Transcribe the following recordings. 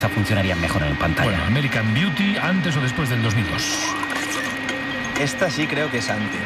funcionarían mejor en pantalla. Bueno, American Beauty, ¿antes o después del 2002? Esta sí creo que es antes.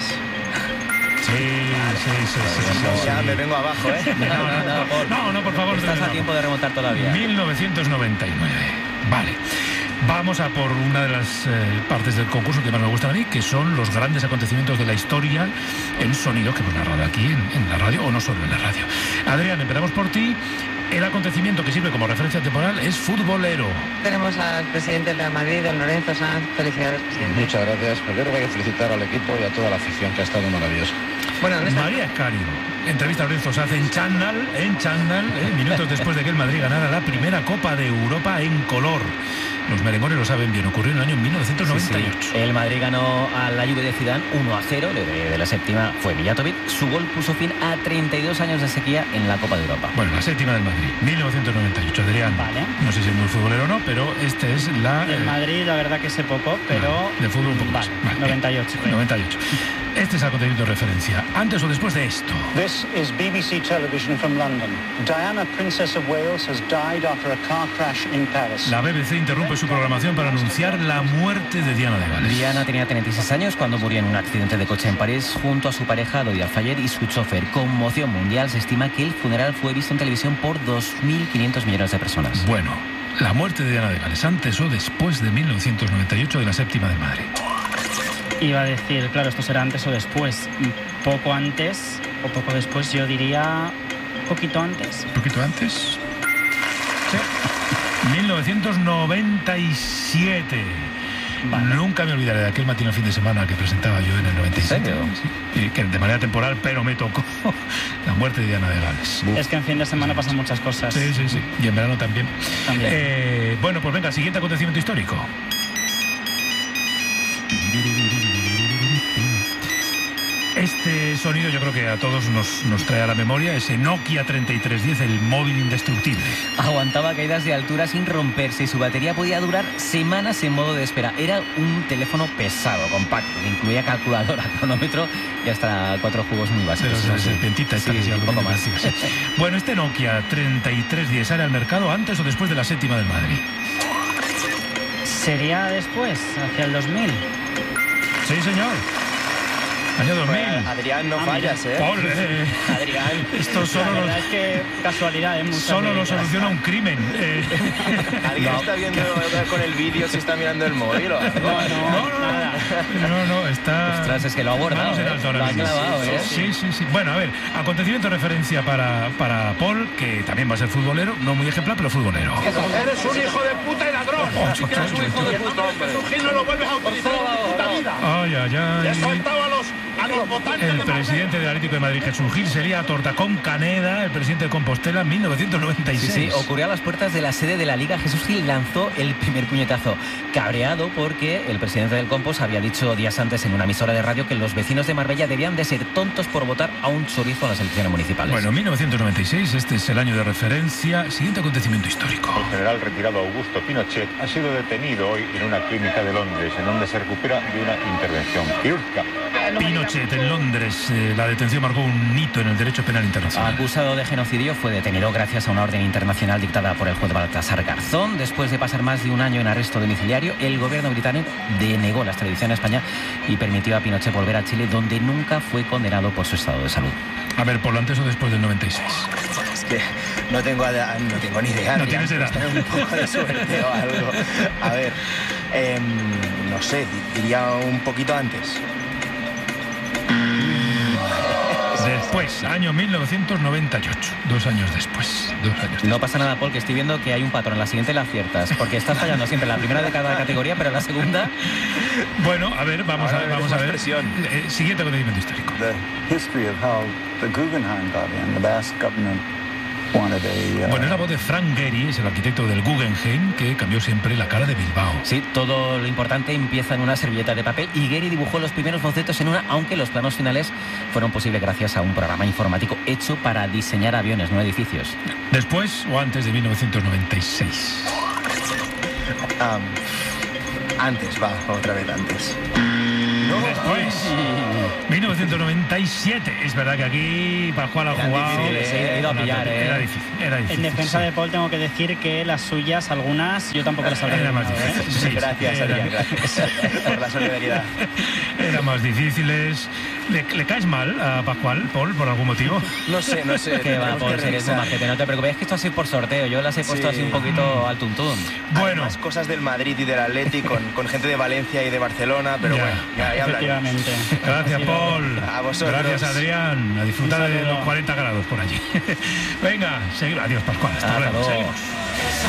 Sí. Ya me vengo abajo, ¿eh? No, por favor. Estás a tiempo de remontar todavía. 1999. Vale. Vamos a por una de las partes del concurso que más me gustan a mí, que son los grandes acontecimientos de la historia en sonido que hemos narrado aquí en la radio, o no solo en la radio. Adrián, empezamos por ti. El acontecimiento que sirve como referencia temporal es futbolero. Tenemos al presidente del Real Madrid, don Lorenzo Sanz. Felicidades, presidente. Muchas gracias. Primero hay que felicitar al equipo y a toda la afición, que ha estado maravillosa. Bueno, ¿dónde está? María Escario entrevista a Lorenzo Sanz en Chandal, minutos después de que el Madrid ganara la primera Copa de Europa en color. Los merengones lo saben bien, ocurrió en el año 1998. Sí. El Madrid ganó a la Juve de Zidane 1-0, de la séptima fue Mijatovic. Su gol puso fin a 32 años de sequía en la Copa de Europa. Bueno, la séptima del Madrid, 1998. Adrián, vale. No sé si es muy futbolero o no, pero este es la... Del Madrid, la verdad que sé poco, pero... de fútbol un poco vale, más. Vale, 98. 98. Este es el acontecimiento de referencia. ¿Antes o después de esto? This is BBC Television from London. Diana, Princess of Wales, has died after a car crash in Paris. La BBC interrumpe su programación para anunciar la muerte de Diana de Gales. Diana tenía 36 años cuando murió en un accidente de coche en París junto a su pareja Dodi Al-Fayed y su chofer. Conmoción mundial. Se estima que el funeral fue visto en televisión por 2.500 millones de personas. Bueno, la muerte de Diana de Gales, ¿antes o después de 1998 de la séptima del Madrid? Iba a decir, claro, esto será antes o después. Poco antes o poco después, yo diría poquito antes. ¿Poquito antes? Sí. 1997. Vale. Nunca me olvidaré de aquel matinal fin de semana que presentaba yo en el 97. Sí, que de manera temporal, pero me tocó la muerte de Diana de Gales. Es que en fin de semana pasan muchas cosas. Sí. Y en verano también. Bueno, pues venga, siguiente acontecimiento histórico. Este sonido yo creo que a todos nos trae a la memoria ese Nokia 3310, el móvil indestructible. Aguantaba caídas de altura sin romperse y su batería podía durar semanas en modo de espera. Era un teléfono pesado, compacto, que incluía calculadora, cronómetro y hasta 4 juegos muy básicos. Pero serpientita esta, sí, un poco más. Sí. Bueno, este Nokia 3310 sale al mercado antes o después de la séptima del Madrid. ¿Sería después, hacia el 2000? Sí, señor. Año 2000. Pues, Adrián, no fallas, ¿eh? Paul, Adrián. Esto solo la verdad es que casualidad, ¿eh? Solo lo soluciona un crimen. ¿Alguien está viendo con el vídeo si está mirando el móvil o algo? No, está... Ostras, es que lo ha abordado. Vamos en alto ahora mismo. Sí. Bueno, a ver, acontecimiento de referencia para Paul, que también va a ser futbolero, no muy ejemplar, pero futbolero. Eres un hijo de puta y ladrón. Sí que eres un hijo de puta, hombre. Gil no lo vuelves a utilizar en tu puta vida. Ay. He soltado a los votantes. El presidente del Atlético de Madrid, Jesús Gil, sería Tortacón Caneda, el presidente de Compostela, en 1996. Sí, ocurrió a las puertas de la sede de la Liga. Jesús Gil lanzó el primer puñetazo, cabreado porque el presidente del Compos había dicho días antes en una emisora de radio que los vecinos de Marbella debían de ser tontos por votar a un chorizo en las elecciones municipales. Bueno, 1996, este es el año de referencia. Siguiente acontecimiento histórico. El general retirado Augusto Pinochet ha sido detenido hoy en una clínica de Londres, en donde se recupera de una intervención quirúrgica. Pinochet en Londres, la detención marcó un hito en el derecho penal internacional. Acusado de genocidio, fue detenido gracias a una orden internacional dictada por el juez Baltasar Garzón. Después de pasar más de un año en arresto domiciliario, el gobierno británico denegó la extradición a España y permitió a Pinochet volver a Chile, donde nunca fue condenado por su estado de salud. A ver, ¿por lo antes o después del 96? Es que no tengo ni idea. No tienes edad. Un poco de suerte o algo. A ver, no sé, diría un poquito antes. Después, año 1998, 2 años después. No pasa nada, Paul, que estoy viendo que hay un patrón. La siguiente la aciertas, porque estás fallando siempre la primera de cada categoría, pero la segunda... Bueno, a ver, vamos a ver. Presión. Siguiente acontecimiento histórico. The history of how the Guggenheim got in, the Basque government. Bueno, es la voz de Frank Gehry, es el arquitecto del Guggenheim, que cambió siempre la cara de Bilbao. Sí, todo lo importante empieza en una servilleta de papel y Gehry dibujó los primeros bocetos en una, aunque los planos finales fueron posibles gracias a un programa informático hecho para diseñar aviones, no edificios. ¿Después o antes de 1996? Antes, otra vez antes. Después, 1997. Es verdad que aquí Pascual ha jugado. He ido a pillar, Era difícil. En defensa de Paul tengo que decir que las suyas, algunas, yo tampoco las habría Era más adivinado, difícil. Sí, Gracias, Adrián, gracias por la solidaridad. Eran más difíciles. ¿Le caes mal a Pascual, Paul, por algún motivo? No sé. Que va, Paul, si eres muy majete, no te preocupes. Es que esto ha sido por sorteo. Yo las he puesto así un poquito al tuntún. Bueno, Además, cosas del Madrid y del Atlético con gente de Valencia y de Barcelona, pero Ya. bueno, ya hablaremos. Efectivamente. gracias, Paul. A vosotros. Gracias, Adrián. A disfrutar Un de saludo. los 40 grados por allí. Venga, seguimos. Adiós, Pascual. Hasta Hasta luego. luego. Seguimos.